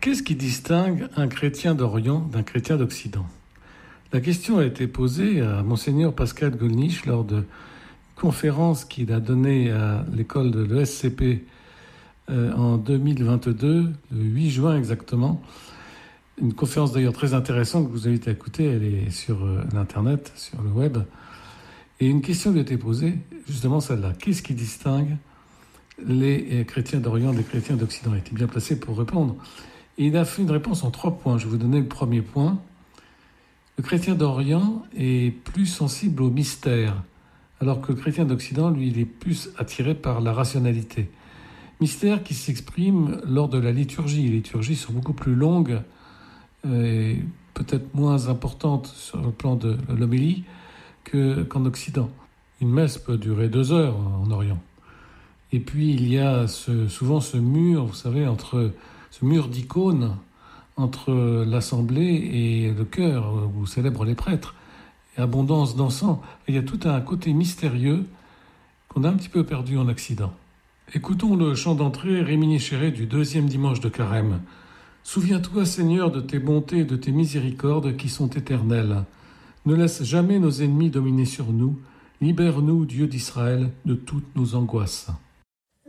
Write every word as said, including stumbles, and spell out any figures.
Qu'est-ce qui distingue un chrétien d'Orient d'un chrétien d'Occident? La question a été posée à Monseigneur Pascal Gollnisch lors de conférence qu'il a donnée à l'école de l'E S C P euh, en deux mille vingt-deux, le huit juin exactement. Une conférence d'ailleurs très intéressante que je vous invite à écouter, elle est sur euh, l'internet, sur le web. Et une question lui a été posée, justement celle-là. Qu'est-ce qui distingue les chrétiens d'Orient des chrétiens d'Occident? Il était bien placé pour répondre. Et il a fait une réponse en trois points. Je vais vous donner le premier point. Le chrétien d'Orient est plus sensible au mystère, alors que le chrétien d'Occident, lui, il est plus attiré par la rationalité. Mystère qui s'exprime lors de la liturgie. Les liturgies sont beaucoup plus longues et peut-être moins importantes sur le plan de l'homélie que, qu'en Occident. Une messe peut durer deux heures en Orient. Et puis il y a ce, souvent ce mur, vous savez, entre ce mur d'icônes entre l'assemblée et le chœur où célèbrent les prêtres, et abondance d'encens. Il y a tout un côté mystérieux qu'on a un petit peu perdu en Occident. Écoutons le chant d'entrée Rimini Chéré du deuxième dimanche de Carême. Souviens-toi, Seigneur, de tes bontés et de tes miséricordes qui sont éternelles. Ne laisse jamais nos ennemis dominer sur nous. Libère-nous, Dieu d'Israël, de toutes nos angoisses.